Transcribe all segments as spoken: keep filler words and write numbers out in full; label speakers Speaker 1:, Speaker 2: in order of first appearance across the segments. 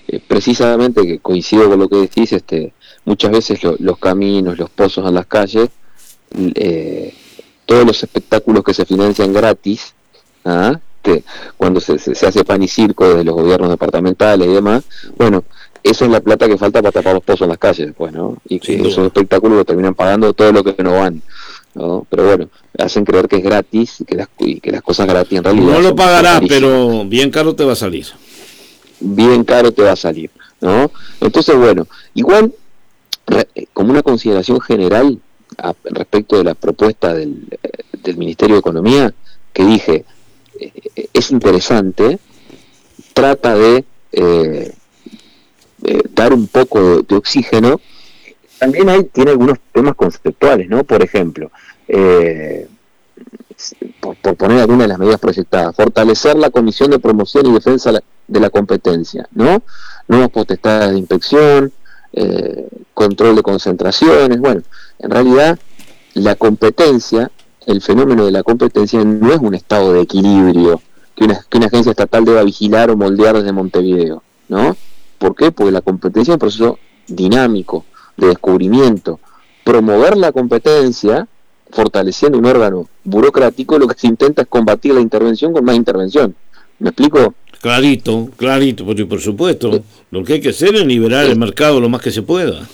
Speaker 1: eh, precisamente, que coincido con lo que decís, este, muchas veces lo, los caminos, los pozos en las calles, eh, todos los espectáculos que se financian gratis, ¿ah? que cuando se, se, se hace pan y circo desde los gobiernos departamentales y demás, bueno, eso es la plata que falta para tapar los pozos en las calles después, ¿no? Y que
Speaker 2: Sí,
Speaker 1: esos espectáculos lo terminan pagando todo lo que no van, ¿no? Pero bueno, hacen creer que es gratis y que las, y que las cosas gratis en realidad
Speaker 2: no lo
Speaker 1: son
Speaker 2: pagarás,
Speaker 1: carísimas.
Speaker 2: pero bien caro te va a salir.
Speaker 1: Bien caro te va a salir, ¿no? Entonces, bueno, igual, re, como una consideración general a, respecto de la propuesta del, del Ministerio de Economía, que dije, eh, es interesante, trata de, eh, de dar un poco de, de oxígeno. También hay, tiene algunos temas conceptuales, ¿no? Por ejemplo, eh, por, por poner alguna de las medidas proyectadas, fortalecer la Comisión de Promoción y Defensa de la Competencia, ¿no? Nuevas potestades de inspección, eh, control de concentraciones. Bueno, en realidad la competencia, el fenómeno de la competencia no es un estado de equilibrio que una, que una agencia estatal deba vigilar o moldear desde Montevideo, ¿no? ¿Por qué? Porque la competencia es un proceso dinámico, de descubrimiento. Promover la competencia, fortaleciendo un órgano burocrático, lo que se intenta es combatir la intervención con más intervención. ¿Me explico?
Speaker 2: Clarito, clarito, porque por supuesto, lo que hay que hacer es liberar el mercado lo más que se pueda.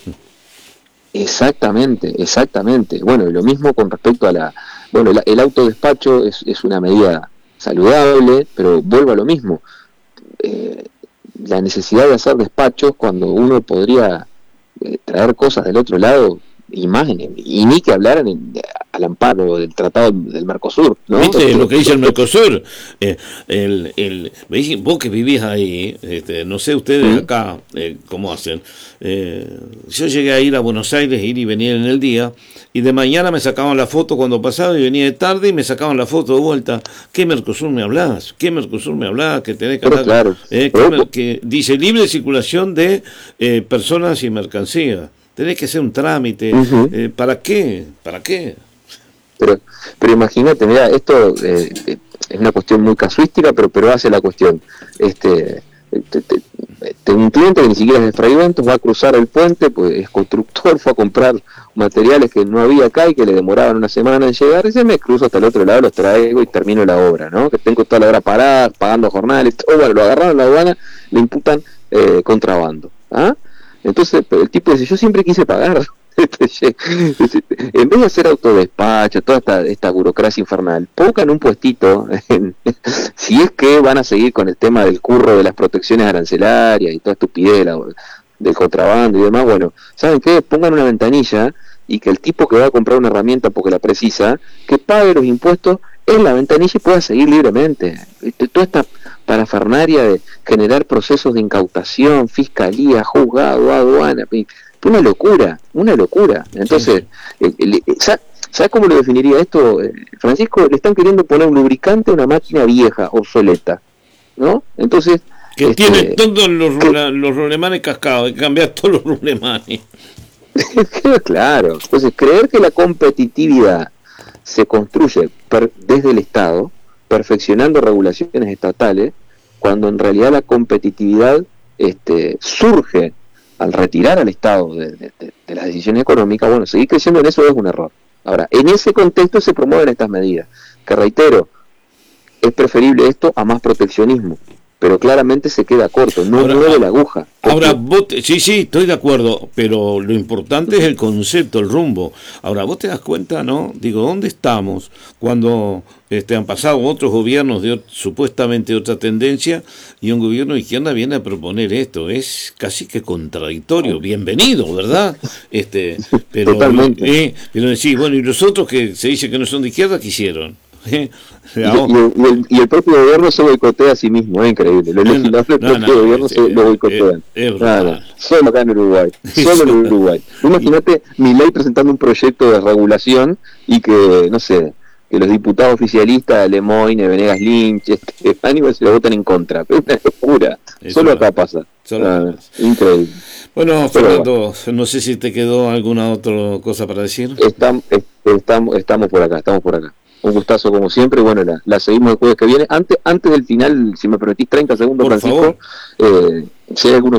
Speaker 1: Exactamente, exactamente. Bueno, y lo mismo con respecto a la... Bueno, el, el autodespacho es, es una medida saludable, pero vuelvo a lo mismo. Eh, la necesidad de hacer despachos cuando uno podría eh, traer cosas del otro lado, imágenes, y ni que hablar en, al amparo del Tratado del Mercosur, ¿no?
Speaker 2: ¿Viste
Speaker 1: Entonces,
Speaker 2: lo que dice el Mercosur? Eh, el, el, vos que vivís ahí, este, no sé ustedes
Speaker 1: ¿Mm?
Speaker 2: acá eh, cómo hacen. Eh, yo llegué a ir a Buenos Aires, ir y venir en el día, y de mañana me sacaban la foto cuando pasaba y venía de tarde y me sacaban la foto de vuelta. ¿Qué Mercosur me hablas? ¿Qué Mercosur me hablas? Que tenés que
Speaker 1: pero
Speaker 2: hablar,
Speaker 1: claro,
Speaker 2: eh,
Speaker 1: pero,
Speaker 2: que, que dice libre circulación de eh, personas y mercancías. Tenés que hacer un trámite.
Speaker 1: uh-huh.
Speaker 2: eh, ¿Para qué? ¿Para qué?
Speaker 1: Pero, pero imagínate, mira, esto eh, eh, es una cuestión muy casuística, pero pero hace la cuestión. Este, te, te, te, un cliente que ni siquiera es de Fraiventos va a cruzar el puente, pues es constructor, fue a comprar materiales que no había acá y que le demoraban una semana en llegar, y se me cruzo hasta el otro lado, los traigo y termino la obra, ¿no? Que tengo toda la hora parada, pagando jornales, todo, bueno, lo agarraron en la aduana, le imputan eh, contrabando, ¿ah? Entonces el tipo dice, yo siempre quise pagar. En vez de hacer autodespacho, toda esta, esta burocracia infernal, pongan un puestito en, si es que van a seguir con el tema del curro de las protecciones arancelarias y toda estupidez de la, del contrabando y demás. Bueno, ¿saben qué? Pongan una ventanilla y que el tipo que va a comprar una herramienta porque la precisa, que pague los impuestos en la ventanilla y pueda seguir libremente. Toda esta parafernaria de generar procesos de incautación, fiscalía, juzgado, aduana, una locura, una locura. Entonces, sí, sí. ¿Sabes cómo lo definiría esto, Francisco? Le están queriendo poner un lubricante a una máquina vieja, obsoleta, ¿no? Entonces...
Speaker 2: Que
Speaker 1: este,
Speaker 2: tiene todos los,
Speaker 1: que,
Speaker 2: los rulemanes cascados, hay que cambiar todos los rulemanes.
Speaker 1: Claro, entonces creer que la competitividad se construye per, desde el Estado, perfeccionando regulaciones estatales, cuando en realidad la competitividad este, surge al retirar al Estado de, de, de, de las decisiones económicas. Bueno, seguir creciendo en eso es un error. Ahora, en ese contexto se promueven estas medidas, que reitero, es preferible esto a más proteccionismo, pero claramente se queda corto, no
Speaker 2: ahora,
Speaker 1: mueve la aguja.
Speaker 2: Ahora, vos te, sí, sí, estoy de acuerdo, pero lo importante es el concepto, el rumbo. Ahora, vos te das cuenta, ¿no? Digo, ¿dónde estamos cuando este, han pasado otros gobiernos de supuestamente otra tendencia y un gobierno de izquierda viene a proponer esto? Es casi que contradictorio. Bienvenido, ¿verdad? Este, pero,
Speaker 1: Totalmente.
Speaker 2: Eh, pero decís, bueno, ¿y los otros que se dice que no son de izquierda, qué hicieron? ¿Eh?
Speaker 1: Y, y, el, y el propio gobierno se boicotea a sí mismo, es increíble. Los legisladores del propio no, no, gobierno es, se lo boicotean. Es, es claro, solo acá en Uruguay, solo en Uruguay. Imagínate Milei presentando un proyecto de regulación y que, no sé, que los diputados oficialistas, Lemoyne, Venegas Lynch, este, Aníbal se lo votan en contra. Es una locura. Eso solo acá pasa. Solo ah, increíble.
Speaker 2: Bueno, Fernando, bueno, no sé si te quedó alguna otra cosa para decir.
Speaker 1: Estamos, estamos, estamos por acá, estamos por acá. Un gustazo como siempre, bueno, la, la seguimos el jueves que viene. Antes antes del final, si me permitís treinta segundos,
Speaker 2: por
Speaker 1: Francisco, eh, si hay algunos